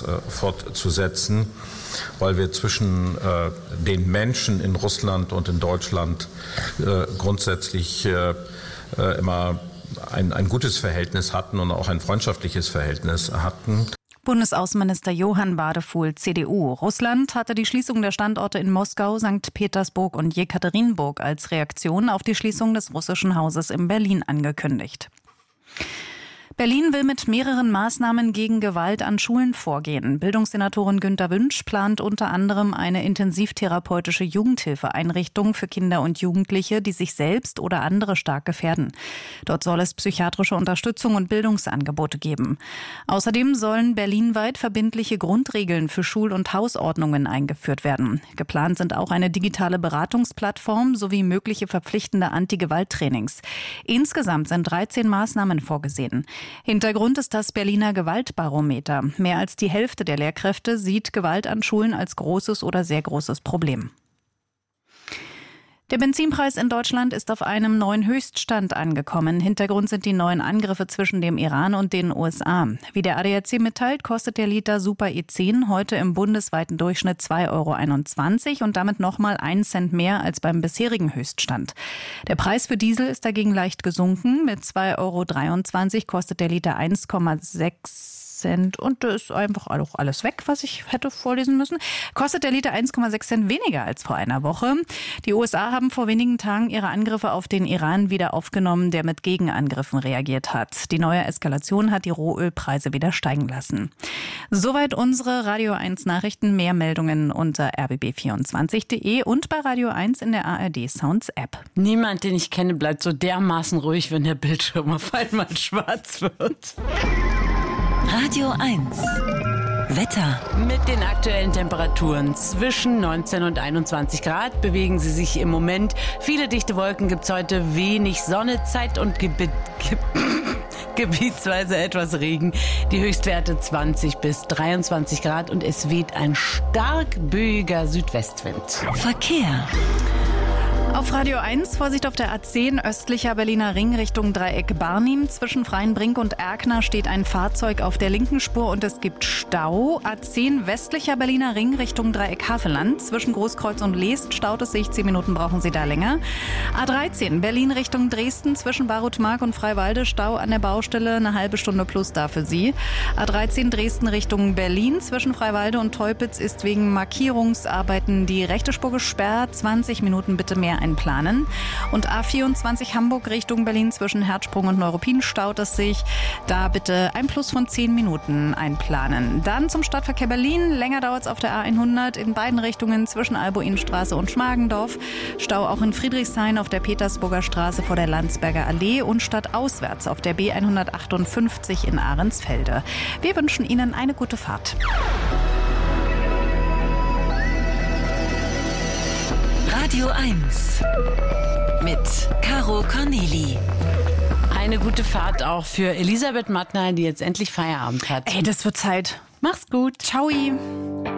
fortzusetzen, weil wir zwischen den Menschen in Russland und in Deutschland grundsätzlich immer ein gutes Verhältnis hatten und auch ein freundschaftliches Verhältnis hatten. Bundesaußenminister Johann Wadefuhl, CDU. Russland hatte die Schließung der Standorte in Moskau, St. Petersburg und Jekaterinburg als Reaktion auf die Schließung des russischen Hauses in Berlin angekündigt. Berlin will mit mehreren Maßnahmen gegen Gewalt an Schulen vorgehen. Bildungssenatorin Günter Wünsch plant unter anderem eine intensivtherapeutische Jugendhilfeeinrichtung für Kinder und Jugendliche, die sich selbst oder andere stark gefährden. Dort soll es psychiatrische Unterstützung und Bildungsangebote geben. Außerdem sollen berlinweit verbindliche Grundregeln für Schul- und Hausordnungen eingeführt werden. Geplant sind auch eine digitale Beratungsplattform sowie mögliche verpflichtende Anti-Gewalt-Trainings. Insgesamt sind 13 Maßnahmen vorgesehen. Hintergrund ist das Berliner Gewaltbarometer. Mehr als die Hälfte der Lehrkräfte sieht Gewalt an Schulen als großes oder sehr großes Problem. Der Benzinpreis in Deutschland ist auf einem neuen Höchststand angekommen. Hintergrund sind die neuen Angriffe zwischen dem Iran und den USA. Wie der ADAC mitteilt, kostet der Liter Super E10 heute im bundesweiten Durchschnitt 2,21 € und damit nochmal 1 Cent mehr als beim bisherigen Höchststand. Der Preis für Diesel ist dagegen leicht gesunken. Mit 2,23 € kostet der Liter 1,6 Cent und da ist einfach auch alles weg, was ich hätte vorlesen müssen. Kostet der Liter 1,6 Cent weniger als vor einer Woche. Die USA haben vor wenigen Tagen ihre Angriffe auf den Iran wieder aufgenommen, der mit Gegenangriffen reagiert hat. Die neue Eskalation hat die Rohölpreise wieder steigen lassen. Soweit unsere Radio 1 Nachrichten. Mehr Meldungen unter rbb24.de und bei Radio 1 in der ARD Sounds App. Niemand, den ich kenne, bleibt so dermaßen ruhig, wenn der Bildschirm auf einmal schwarz wird. Radio 1. Wetter. Mit den aktuellen Temperaturen zwischen 19 und 21 Grad bewegen sie sich im Moment. Viele dichte Wolken gibt es heute, wenig Sonne, Zeit und gebietsweise etwas Regen. Die Höchstwerte 20 bis 23 Grad und es weht ein stark böiger Südwestwind. Verkehr. Auf Radio 1, Vorsicht auf der A10, östlicher Berliner Ring Richtung Dreieck Barnim. Zwischen Freienbrink und Erkner steht ein Fahrzeug auf der linken Spur und es gibt Stau. A10, westlicher Berliner Ring Richtung Dreieck Havelland. Zwischen Großkreuz und Leest staut es sich, 10 Minuten brauchen Sie da länger. A13, Berlin Richtung Dresden, zwischen Barutmark und Freiwalde, Stau an der Baustelle, eine halbe Stunde plus da für Sie. A13, Dresden Richtung Berlin, zwischen Freiwalde und Teupitz ist wegen Markierungsarbeiten die rechte Spur gesperrt, 20 Minuten bitte mehr einplanen. Und A24 Hamburg Richtung Berlin zwischen Herzsprung und Neuruppin staut es sich. Da bitte ein Plus von 10 Minuten einplanen. Dann zum Stadtverkehr Berlin. Länger dauert es auf der A100 in beiden Richtungen zwischen Albuinstraße und Schmargendorf. Stau auch in Friedrichshain auf der Petersburger Straße vor der Landsberger Allee und stadtauswärts auf der B158 in Ahrensfelde. Wir wünschen Ihnen eine gute Fahrt. Radio 1 mit Caro Corneli. Eine gute Fahrt auch für Elisabeth Mattner, die jetzt endlich Feierabend hat. Ey, das wird Zeit. Mach's gut. Ciao.